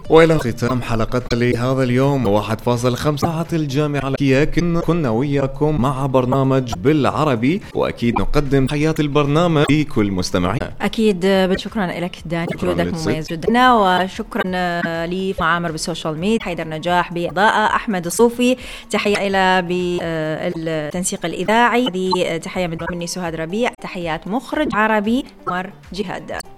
وإلى ختام حلقة لهذا اليوم 1.5 ساعة الجامعة الأمريكية. كنا وياكم مع برنامج بالعربي، وأكيد نقدم حياة البرنامج لكل مستمعين. أكيد شكرا لك داني، جهودك مميز جدا، وشكرا لي عامر بالسوشيال ميديا، حيدر نجاح بإضاءة، أحمد الصوفي تحية إلى بالتنسيق الإذاعي، هذه تحية مني سهاد ربيع، تحيات مخرج عربي مر جهاد.